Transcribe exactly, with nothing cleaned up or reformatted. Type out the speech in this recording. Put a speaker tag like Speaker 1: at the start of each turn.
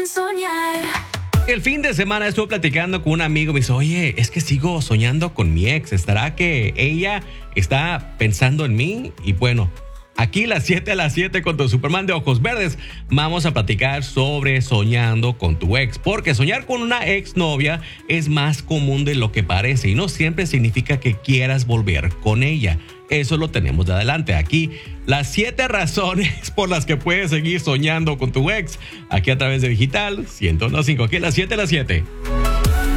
Speaker 1: en soñar.
Speaker 2: El fin de semana estuve platicando con un amigo. Me dice, oye, es que sigo soñando con mi ex. ¿Estará que ella está pensando en mí? Y bueno, aquí las siete a las siete con tu Superman de ojos verdes vamos a platicar sobre soñando con tu ex. Porque soñar con una ex novia es más común de lo que parece y no siempre significa que quieras volver con ella. Eso lo tenemos de adelante. Aquí las siete razones por las que puedes seguir soñando con tu ex. Aquí a través de Digital ciento uno punto cinco. Aquí las siete a las siete.